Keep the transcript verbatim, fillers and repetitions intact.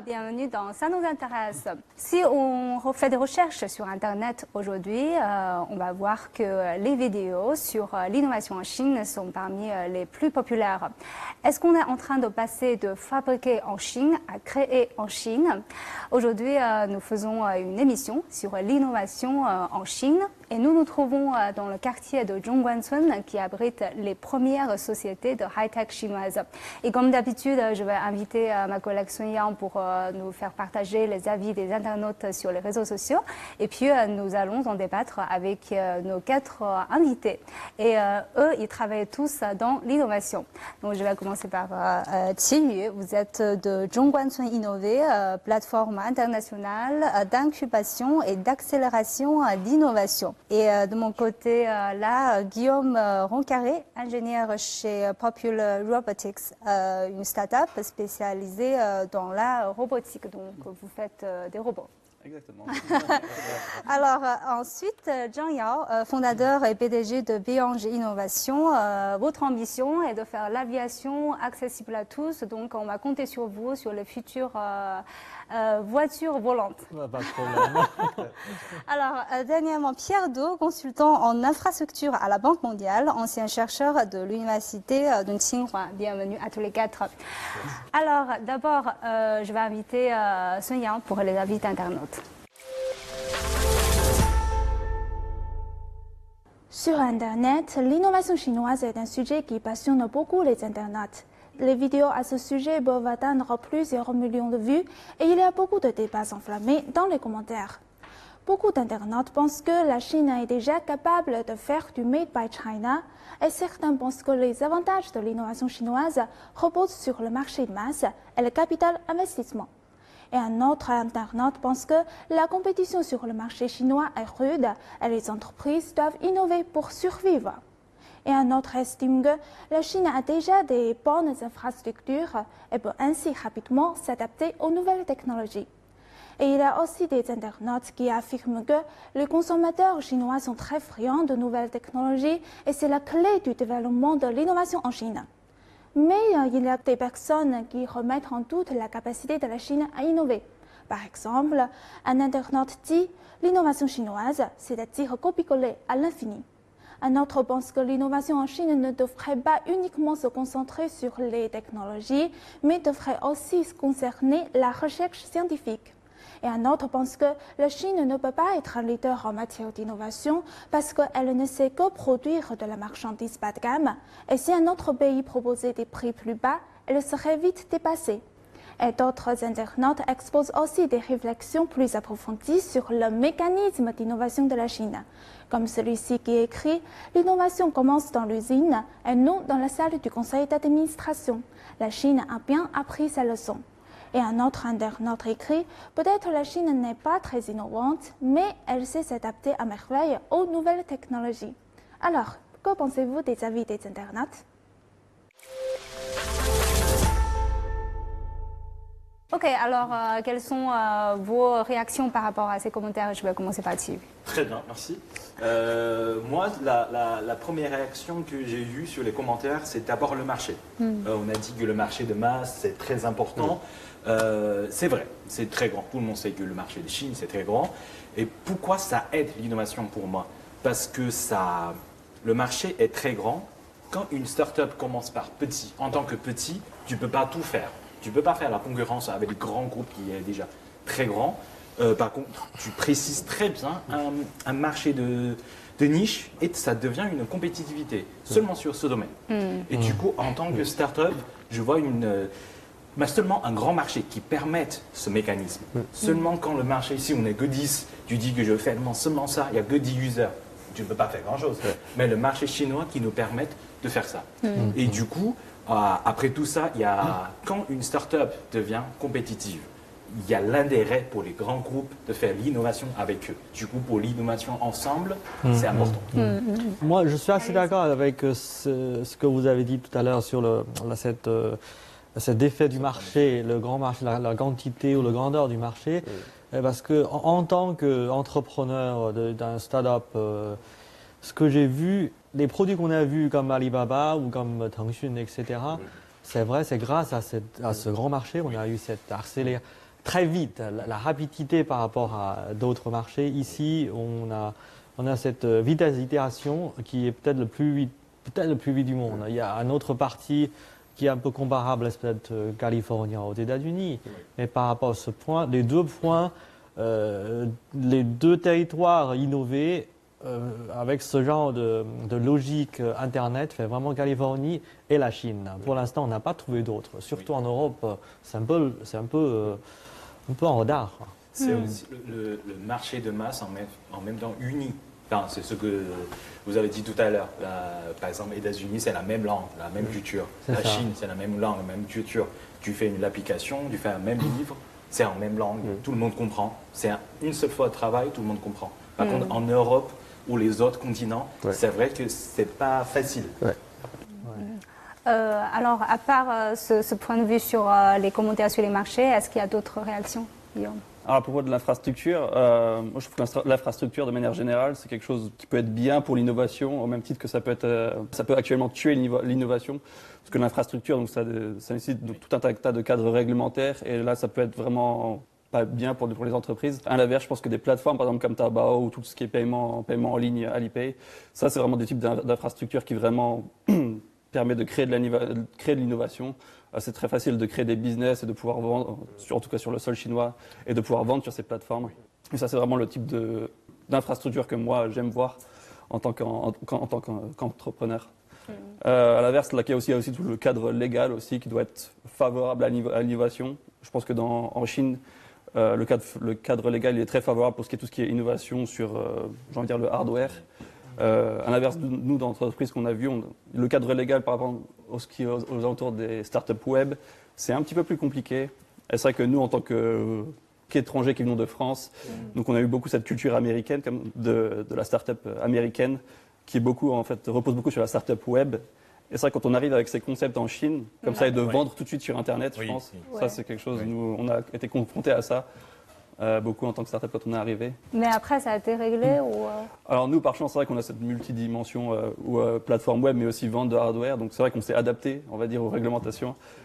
bienvenue dans Ça nous intéresse. Si on fait des recherches sur Internet aujourd'hui, euh, on va voir que les vidéos sur euh, l'innovation en Chine sont parmi euh, les plus populaires. Est-ce qu'on est en train de passer de fabriquer en Chine à créer en Chine? Aujourd'hui, euh, nous faisons euh, une émission sur l'innovation euh, en Chine et nous nous trouvons euh, dans le quartier de Zhongguancun qui abrite les premières sociétés de high-tech chinoises. Et comme d'habitude, je vais inviter euh, ma collègue Sun Yang pour euh, nous faire partager les avis des internautes sur les réseaux sociaux. Et puis, euh, nous allons en débattre avec euh, nos quatre euh, invités. Et euh, eux, ils travaillent tous dans l'innovation. Donc, je vais commencer par euh, Qi Yu. Vous êtes de Zhongguancun Innové, euh, plateforme internationale euh, d'incubation et d'accélération euh, d'innovation. Et euh, de mon côté, euh, là, Guillaume euh, Roncaré, ingénieur chez Popular Robotics, euh, une start-up spécialisée euh, dans la robotique. Donc, vous faites euh, des robots. Exactement. Alors, euh, ensuite, Zhang Yao, euh, fondateur et P D G de Beyond Innovation. Euh, votre ambition est de faire l'aviation accessible à tous. Donc, on va compter sur vous, sur les futures euh, euh, voitures volantes. Pas de problème. Alors, euh, dernièrement, Pierre Do, consultant en infrastructure à la Banque mondiale, ancien chercheur de l'université de Tsinghua. Bienvenue à tous les quatre. Alors, d'abord, euh, je vais inviter euh, Sun Yang pour les avis d'internautes. Sur Internet, l'innovation chinoise est un sujet qui passionne beaucoup les internautes. Les vidéos à ce sujet peuvent atteindre plusieurs millions de vues et il y a beaucoup de débats enflammés dans les commentaires. Beaucoup d'internautes pensent que la Chine est déjà capable de faire du Made by China et certains pensent que les avantages de l'innovation chinoise reposent sur le marché de masse et le capital investissement. Et un autre internaute pense que la compétition sur le marché chinois est rude et les entreprises doivent innover pour survivre. Et un autre estime que la Chine a déjà des bonnes infrastructures et peut ainsi rapidement s'adapter aux nouvelles technologies. Et il y a aussi des internautes qui affirment que les consommateurs chinois sont très friands de nouvelles technologies et c'est la clé du développement de l'innovation en Chine. Mais euh, il y a des personnes qui remettent en doute la capacité de la Chine à innover. Par exemple, un internaute dit l'innovation chinoise, c'est-à-dire copier-coller à l'infini. Un autre pense que l'innovation en Chine ne devrait pas uniquement se concentrer sur les technologies, mais devrait aussi concerner la recherche scientifique. Et un autre pense que la Chine ne peut pas être un leader en matière d'innovation parce qu'elle ne sait que produire de la marchandise bas de gamme. Et si un autre pays proposait des prix plus bas, elle serait vite dépassée. Et d'autres internautes exposent aussi des réflexions plus approfondies sur le mécanisme d'innovation de la Chine. Comme celui-ci qui écrit « L'innovation commence dans l'usine et non dans la salle du conseil d'administration. La Chine a bien appris sa leçon. » Et un autre internaute écrit « Peut-être la Chine n'est pas très innovante, mais elle sait s'adapter à merveille aux nouvelles technologies. » Alors, que pensez-vous des avis des internautes ? Ok, alors euh, quelles sont euh, vos réactions par rapport à ces commentaires? Je vais commencer par Thierry. Très bien, merci. Euh, moi, la, la, la première réaction que j'ai eue sur les commentaires, c'est d'abord le marché. Mm. Euh, on a dit que le marché de masse, c'est très important. Mm. Euh, c'est vrai, c'est très grand. Tout le monde sait que le marché de Chine, c'est très grand. Et pourquoi ça aide l'innovation pour moi? Parce que ça, le marché est très grand. Quand une start-up commence par petit, en tant que petit, tu ne peux pas tout faire. Tu ne peux pas faire la concurrence avec les grands groupes qui est déjà très grand. Euh, par contre, tu précises très bien un, un marché de, de niche et ça devient une compétitivité seulement sur ce domaine. Mm. Et du coup, en tant que start-up, je vois une, mais seulement un grand marché qui permette ce mécanisme. Mm. Seulement quand le marché, si on n'est que dix, tu dis que je fais seulement ça, il n'y a que dix users. Tu ne peux pas faire grand-chose. Mm. Mais le marché chinois qui nous permet de faire ça. Mm. Et du coup, Euh, après tout ça, il y a, quand une start-up devient compétitive, il y a l'intérêt pour les grands groupes de faire l'innovation avec eux. Du coup, pour l'innovation ensemble, mmh, c'est important. Mmh, mmh. Moi, je suis assez d'accord avec ce, ce que vous avez dit tout à l'heure sur le, la, cette, euh, cet effet du marché, le grand marché, la, la quantité ou la grandeur du marché. Mmh. Parce que en, en tant qu'entrepreneur d'un start-up, euh, ce que j'ai vu, les produits qu'on a vus comme Alibaba ou comme Tencent, et cetera, oui. C'est vrai, c'est grâce à, cette, à ce grand marché, on a eu cette accélé, très vite, la, la rapidité par rapport à d'autres marchés. Ici, on a, on a cette vitesse d'itération qui est peut-être le plus vite, peut-être le plus vite du monde. Il y a un autre parti qui est un peu comparable à peut-être californien aux États-Unis, mais par rapport à ce point, les deux points, euh, les deux territoires innovés. Euh, avec ce genre de, de logique euh, Internet, fait vraiment Californie et la Chine. Pour l'instant, on n'a pas trouvé d'autres. Surtout oui. en Europe, c'est un peu, c'est un peu, euh, un peu en retard. C'est mmh. aussi le, le, le marché de masse en même, en même temps uni. Enfin, c'est ce que vous avez dit tout à l'heure. Par exemple, les États-Unis, c'est la même langue, la même culture. La ça. Chine, c'est la même langue, la même culture. Tu fais une application, tu fais un même livre, c'est en même langue, mmh. tout le monde comprend. C'est un, une seule fois de travail, tout le monde comprend. Par mmh. contre, en Europe, ou les autres continents, ouais. c'est vrai que c'est pas facile. Ouais. Ouais. Euh, alors, à part euh, ce, ce point de vue sur euh, les commentaires sur les marchés, est-ce qu'il y a d'autres réactions, Guillaume? Alors, à propos de l'infrastructure, euh, moi je trouve que l'infrastructure, de manière générale, c'est quelque chose qui peut être bien pour l'innovation, au même titre que ça peut, être, euh, ça peut actuellement tuer l'innovation. Parce que l'infrastructure, donc ça, ça nécessite donc, tout un tas de cadres réglementaires, et là, ça peut être vraiment pas bien pour, pour les entreprises. À l'inverse, je pense que des plateformes, par exemple comme Taobao ou tout ce qui est paiement, paiement en ligne, Alipay, ça c'est vraiment des types d'infrastructures qui vraiment permettent de créer de l'innovation. C'est très facile de créer des business et de pouvoir vendre, en tout cas sur le sol chinois, et de pouvoir vendre sur ces plateformes. Et ça c'est vraiment le type d'infrastructure que moi j'aime voir en tant qu'entrepreneur. Mmh. Euh, à l'inverse, là, il y a aussi, il y a aussi tout le cadre légal aussi qui doit être favorable à l'innovation. Je pense que dans, en Chine, Euh, le, cadre, le cadre légal il est très favorable pour ce qui est tout ce qui est innovation sur, euh, j'ai envie de dire, le hardware. Euh, à l'inverse, de nous, dans l'entreprise qu'on a vu, on, le cadre légal par rapport aux, aux, aux alentours des startups web, c'est un petit peu plus compliqué. Et c'est vrai que nous, en tant qu'étrangers qui venons de France, donc on a eu beaucoup cette culture américaine, comme de, de la startup américaine, qui est beaucoup, en fait, repose beaucoup sur la startup web. Et c'est vrai, quand on arrive avec ces concepts en Chine, comme ça, et de ouais. vendre tout de suite sur Internet, oui, je pense, oui. ça c'est quelque chose, oui. nous, on a été confrontés à ça euh, beaucoup en tant que startup quand on est arrivé. Mais après, ça a été réglé mmh. ou euh... Alors nous, par chance, c'est vrai qu'on a cette multidimension euh, ou euh, plateforme web, mais aussi vente de hardware, donc c'est vrai qu'on s'est adapté, on va dire, aux réglementations.